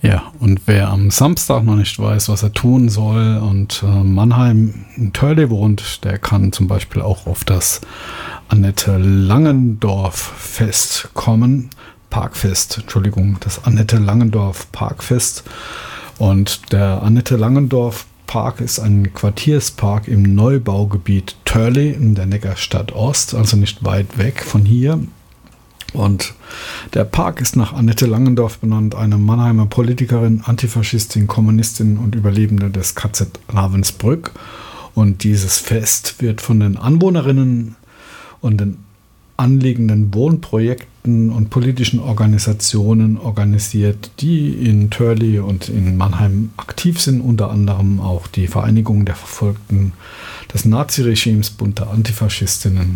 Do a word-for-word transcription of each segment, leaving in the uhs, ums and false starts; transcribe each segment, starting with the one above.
Ja, und wer am Samstag noch nicht weiß, was er tun soll und äh, Mannheim in Törle wohnt, der kann zum Beispiel auch auf das Annette Langendorf Fest kommen. Parkfest, Entschuldigung, das Annette Langendorf Parkfest. Und der Annette Langendorf Park ist ein Quartierspark im Neubaugebiet Törle in der Neckarstadt Ost, also nicht weit weg von hier. Und der Park ist nach Annette Langendorf benannt, eine Mannheimer Politikerin, Antifaschistin, Kommunistin und Überlebende des K Z Ravensbrück. Und dieses Fest wird von den Anwohnerinnen und den anliegenden Wohnprojekten und politischen Organisationen organisiert, die in Törle und in Mannheim aktiv sind, unter anderem auch die Vereinigung der Verfolgten des Naziregimes, Bund der Antifaschistinnen.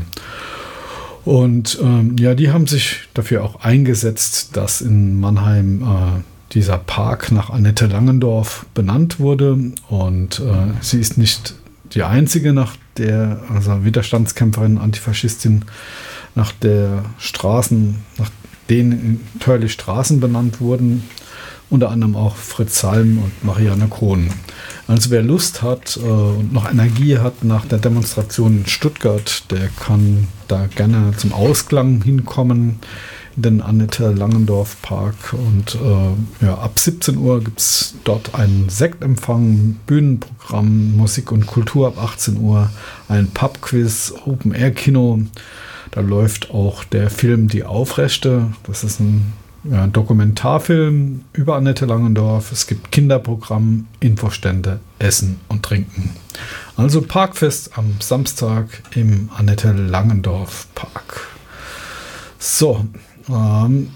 Und ähm, ja, die haben sich dafür auch eingesetzt, dass in Mannheim äh, dieser Park nach Annette Langendorf benannt wurde. Und äh, sie ist nicht die einzige, nach der, also Widerstandskämpferin, Antifaschistin, nach der Straßen, nach denen in Törle Straßen benannt wurden. Unter anderem auch Fritz Salm und Marianne Kohn. Also wer Lust hat äh, und noch Energie hat nach der Demonstration in Stuttgart, der kann da gerne zum Ausklang hinkommen in den Annette Langendorf Park. Und äh, ja, ab siebzehn Uhr gibt es dort einen Sektempfang, Bühnenprogramm, Musik und Kultur ab achtzehn Uhr, ein Pubquiz, Open-Air-Kino. Da läuft auch der Film Die Aufrechte. Das ist ein Ja, Dokumentarfilm über Annette Langendorf. Es gibt Kinderprogramm, Infostände, Essen und Trinken. Also Parkfest am Samstag im Annette Langendorf Park. So, ähm,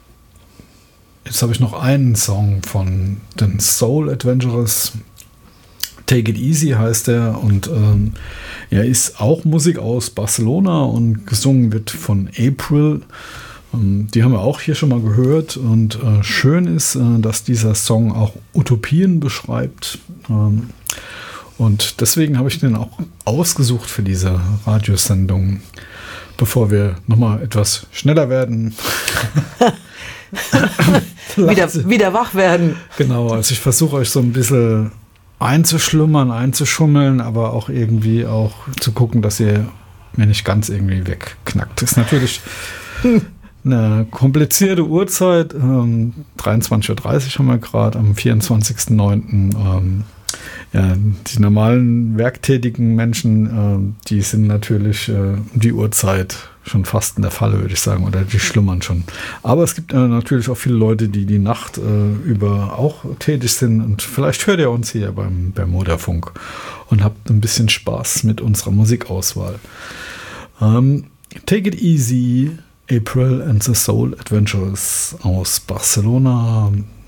jetzt habe ich noch einen Song von den Soul Adventurers. Take It Easy heißt er und ähm, er ist auch Musik aus Barcelona und gesungen wird von April. Die haben wir auch hier schon mal gehört und äh, schön ist, äh, dass dieser Song auch Utopien beschreibt ähm, und deswegen habe ich den auch ausgesucht für diese Radiosendung, bevor wir nochmal etwas schneller werden. wieder, wieder wach werden. Genau, also ich versuche euch so ein bisschen einzuschlummern, einzuschummeln, aber auch irgendwie auch zu gucken, dass ihr mir nicht ganz irgendwie wegknackt. Das ist natürlich eine komplizierte Uhrzeit, ähm, dreiundzwanzig Uhr dreißig haben wir gerade am vierundzwanzigsten neunten Ähm, ja, die normalen werktätigen Menschen, ähm, die sind natürlich äh, um die Uhrzeit schon fast in der Falle, würde ich sagen, oder die schlummern schon. Aber es gibt äh, natürlich auch viele Leute, die die Nacht äh, über auch tätig sind und vielleicht hört ihr uns hier beim Bermuda-Funk und habt ein bisschen Spaß mit unserer Musikauswahl. Ähm, Take It Easy, April and the Soul Adventures aus Barcelona.